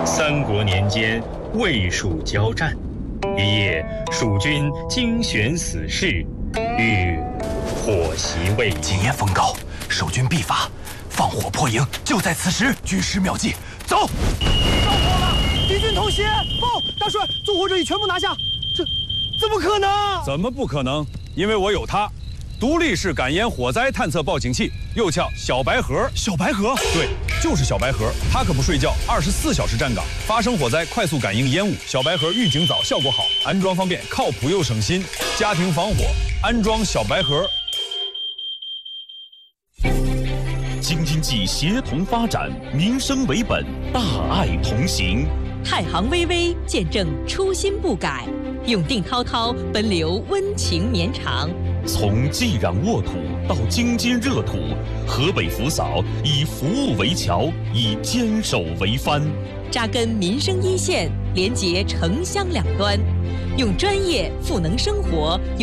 三国年间，魏蜀交战，一夜，蜀军精选死士，欲火袭魏营。 今夜风高，守军必发，放火破营，就在此时。军师妙计，走！ 着火了！敌军偷袭！报，大帅，纵火者已全部拿下。这怎么可能？ 怎么不可能？因为我有它。独立式感烟火灾探测报警器，又叫小白盒。 小白盒？ 对，就是小白盒。它可不睡觉，24小时站岗，发生火灾快速感应烟雾。小白盒预警早，效果好，安装方便，靠谱又省心。家庭防火，安装小白盒。 京津冀协同发展，民生为本，大爱同行。 太行巍巍，见证初心不改；永定滔滔，奔流温情绵长。 从济壤沃土到京津热土，河北扶扫以服务为桥，以坚守为帆， 扎根民生一线，连结城乡两端，用专业赋能生活。